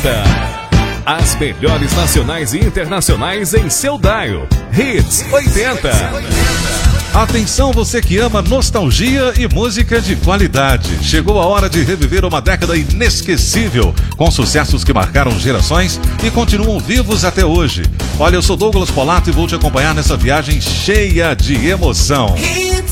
80. As melhores nacionais e internacionais em seu dial. Hits 80. Atenção, você que ama nostalgia e música de qualidade. Chegou a hora de reviver uma década inesquecível, com sucessos que marcaram gerações e continuam vivos até hoje. Olha, eu sou Douglas Polato e vou te acompanhar nessa viagem cheia de emoção. Hits